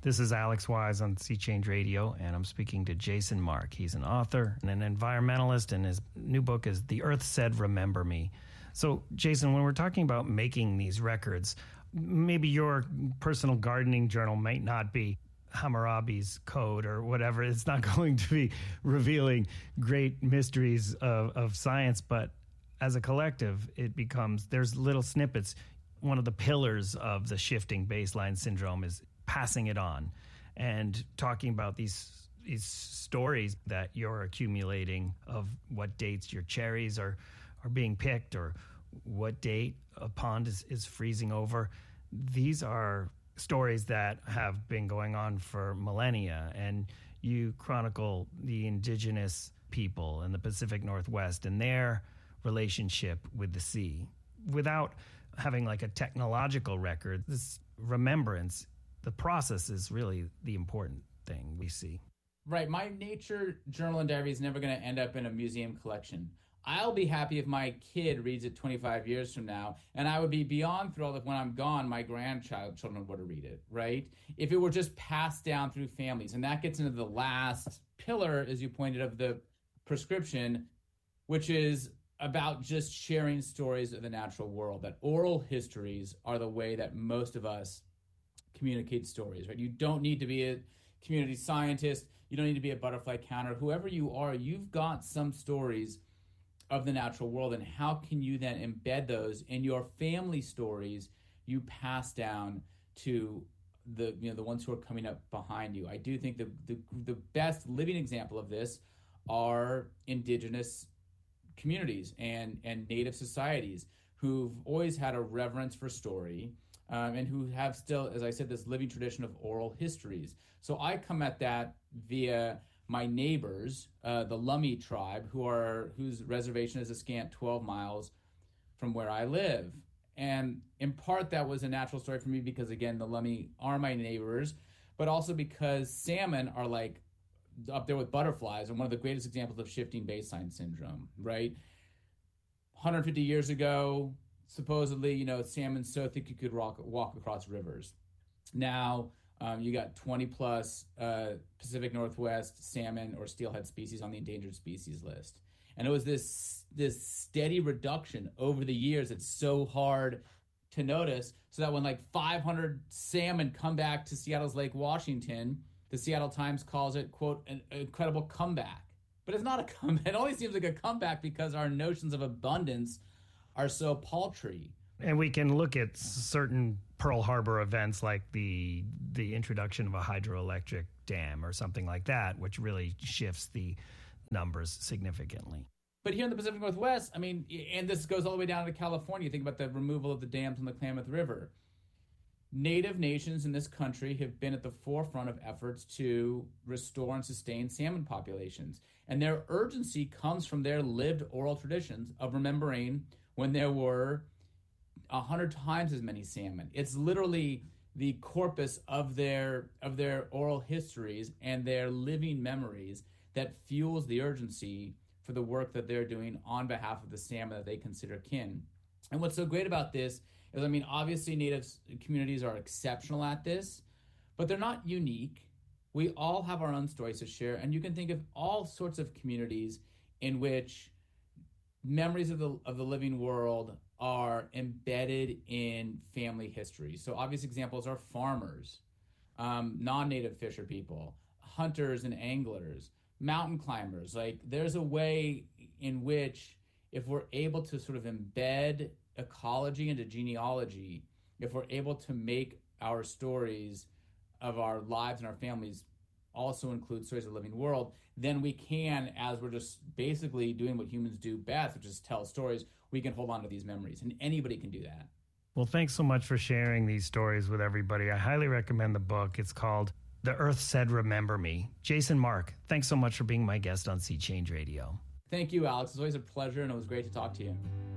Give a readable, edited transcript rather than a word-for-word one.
This is Alex Wise on Sea Change Radio, and I'm speaking to Jason Mark. He's an author and an environmentalist, and his new book is The Earth Said Remember Me. So, Jason, when we're talking about making these records, maybe your personal gardening journal might not be Hammurabi's code or whatever. It's not going to be revealing great mysteries of science, but as a collective, it becomes, there's little snippets. One of the pillars of the shifting baseline syndrome is passing it on and talking about these stories that you're accumulating of what dates your cherries are being picked or what date a pond is freezing over. These are stories that have been going on for millennia, and you chronicle the indigenous people in the Pacific Northwest and their relationship with the sea. Without having like a technological record, this remembrance, the process is really the important thing we see. Right. My nature journal and diary is never going to end up in a museum collection. I'll be happy if my kid reads it 25 years from now, and I would be beyond thrilled if when I'm gone, my grandchildren were to read it, right? If it were just passed down through families. And that gets into the last pillar, as you pointed, of the prescription, which is about just sharing stories of the natural world, that oral histories are the way that most of us communicate stories, right? You don't need to be a community scientist. You don't need to be a butterfly counter. Whoever you are, you've got some stories of the natural world, and how can you then embed those in your family stories you pass down to the ones who are coming up behind you? I do think the best living example of this are indigenous communities and native societies who've always had a reverence for story, and who have still, as I said, this living tradition of oral histories. So I come at that via my neighbors, the Lummi tribe, whose reservation is a scant 12 miles from where I live. And in part, that was a natural story for me because, again, the Lummi are my neighbors, but also because salmon are like up there with butterflies and one of the greatest examples of shifting baseline syndrome, right? 150 years ago, supposedly, salmon so thick you could walk across rivers. Now, you got 20 plus Pacific Northwest salmon or steelhead species on the endangered species list. And it was this steady reduction over the years. It's so hard to notice, so that when like 500 salmon come back to Seattle's Lake Washington, the Seattle Times calls it, quote, an incredible comeback. But it's not a comeback. It only seems like a comeback because our notions of abundance are so paltry. And we can look at certain Pearl Harbor events like the introduction of a hydroelectric dam or something like that, which really shifts the numbers significantly. But here in the Pacific Northwest, I mean, and this goes all the way down to California, think about the removal of the dams on the Klamath River. Native nations in this country have been at the forefront of efforts to restore and sustain salmon populations. And their urgency comes from their lived oral traditions of remembering when there were 100 times as many salmon. It's literally the corpus of their oral histories and their living memories that fuels the urgency for the work that they're doing on behalf of the salmon that they consider kin. And what's so great about this is, I mean, obviously native communities are exceptional at this, but they're not unique. We all have our own stories to share, and you can think of all sorts of communities in which memories of the living world are embedded in family history. So obvious examples are farmers, non-native fisher people, hunters and anglers, mountain climbers. Like, there's a way in which, if we're able to sort of embed ecology into genealogy, if we're able to make our stories of our lives and our families also include stories of the living world, then we can, as we're just basically doing what humans do best, which is tell stories, we can hold on to these memories. And anybody can do that. Well, thanks so much for sharing these stories with everybody. I highly recommend the book. It's called The Earth Said Remember Me. Jason Mark, thanks so much for being my guest on Sea Change Radio. Thank you, Alex. It's always a pleasure, and it was great to talk to you.